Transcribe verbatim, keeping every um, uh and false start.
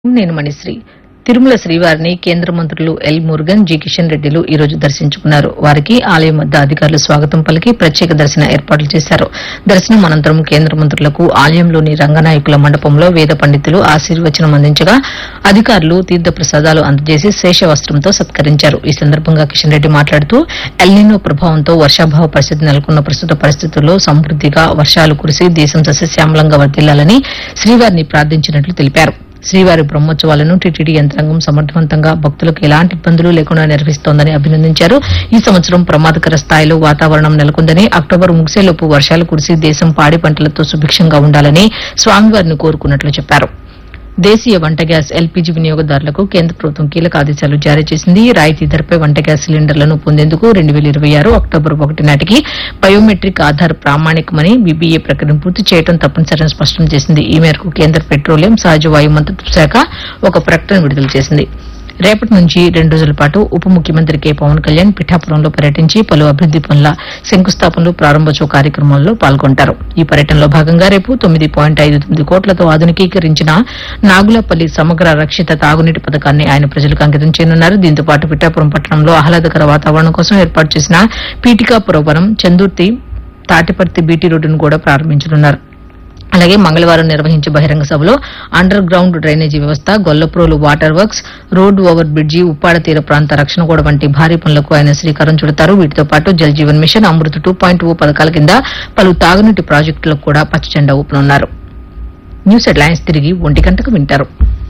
నేను మణిశ్రీ. తిరుమల శ్రీవారిని కేంద్ర మంత్రులు ఎల్ మురుగన్, జి కిషన్ రెడ్డిలు ఈ రోజు దర్శించుకున్నారు. వారికి ఆలయం వద్ద అధికారులు స్వాగతం పలికి ప్రత్యేక దర్శన ఏర్పాట్లు చేశారు. దర్శనం అనంతరం కేంద్ర మంత్రులకు ఆలయంలోని రంగనాయకుల మండపంలో వేద పండితులు ఆశీర్వచనం అందించగా అధికారులు తీర్థ ప్రసాదాలు అందజేసి శేషవస్త్రంతో సత్కరించారు. ఈ సందర్భంగా కిషన్ రెడ్డి మాట్లాడుతూ ఎల్నినో ప్రభావంతో వర్షాభావ పరిస్థితి నెలకొన్న ప్రస్తుత పరిస్థితుల్లో సమృద్దిగా వర్షాలు కురిసి దేశం సస్యశ్యామలంగా వర్ధిల్లాలని శ్రీవారిని ప్రార్థించినట్లు తెలిపారు. శ్రీవారి బ్రహ్మోత్సవాలను టీటీడీ యంత్రాంగం సమర్థవంతంగా భక్తులకు ఎలాంటి ఇబ్బందులు లేకుండా నిర్వహిస్తోందని అభినందించారు. ఈ సంవత్సరం ప్రమాదకర స్థాయిలో వాతావరణం నెలకొందని, అక్టోబర్ ముగిసేలోపు వర్షాలు కురిసి దేశం పాడి పంటలతో సుభిక్షంగా ఉండాలని స్వామివారిని కోరుకున్నట్లు చెప్పారు. దేశీయ వంట గ్యాస్ ఎల్పీజీ వినియోగదారులకు కేంద్ర ప్రభుత్వం కీలక ఆదేశాలు జారీ చేసింది. రాయితీ ధరపై వంట గ్యాస్ సిలిండర్లను పొందేందుకు రెండు వేల ఇరవై ఆరు అక్టోబర్ ఒకటి నాటికి బయోమెట్రిక్ ఆధార్ ప్రామాణికమని బీబీఏ ప్రక్రియను పూర్తి చేయడం తప్పనిసరిని స్పష్టం చేసింది. ఈ మేరకు కేంద్ర పెట్రోలియం, సహజ వాయు మంత్రిత్వ శాఖ ఒక ప్రకటన విడుదల చేసింది. రేపటి నుంచి రెండు రోజుల పాటు ఉప ముఖ్యమంత్రి కె పవన్ కళ్యాణ్ పిఠాపురంలో పర్యటించి పలు అభివృద్ది పనుల శంకుస్థాపనలు, ప్రారంభోత్సవ కార్యక్రమాల్లో పాల్గొంటారు. ఈ పర్యటనలో భాగంగా రేపు తొమ్మిది పాయింట్ ఐదు తొమ్మిది కోట్లతో ఆధునికీకరించిన నాగులపల్లి సమగ్ర రక్షిత తాగునీటి పథకాన్ని ఆయన ప్రజలకు అంకితం చేయనున్నారు. దీంతో పాటు పిఠాపురం పట్టణంలో ఆహ్లాదకర వాతావరణం కోసం ఏర్పాటు చేసిన పీఠికాపురవనం, చందుర్తి, తాటిపర్తి బీటీ రోడ్డును కూడా ప్రారంభించనున్నారు. అలాగే మంగళవారం నిర్వహించే బహిరంగ సభలో అండర్ గ్రౌండ్ డ్రైనేజీ వ్యవస్థ, Gollaprolu water works, road over bridge, Uppada తీర ప్రాంత రక్షణ గోడ వంటి భారీ పనులకు ఆయన శ్రీకారం చుడతారు. వీటితో పాటు Jal Jeevan machine, Amrit two point ఓ పథకాల కింద పలు తాగునీటి ప్రాజెక్టులకు కూడా పచ్చజెండా ఊపనున్నారు. న్యూస్ హెడ్లైన్స్ తిరిగి ఒంటి గంటకు వింటారు.